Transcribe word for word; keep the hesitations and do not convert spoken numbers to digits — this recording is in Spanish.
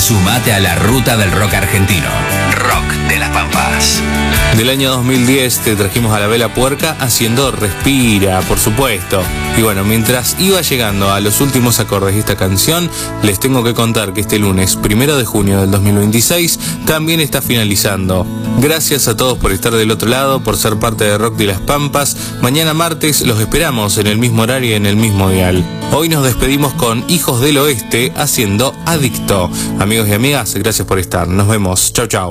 Sumate a la ruta del rock argentino. Rock de las Pampas. Del año dos mil diez te trajimos a la Vela Puerca haciendo Respira, por supuesto. Y bueno, mientras iba llegando a los últimos acordes de esta canción, les tengo que contar que este lunes, primero de junio del dos mil veintiséis, también está finalizando. Gracias a todos por estar del otro lado, por ser parte de Rock de las Pampas. Mañana martes los esperamos en el mismo horario y en el mismo dial. Hoy nos despedimos con Hijos del Oeste haciendo Adicto. Amigos y amigas, gracias por estar. Nos vemos. Chau, chau.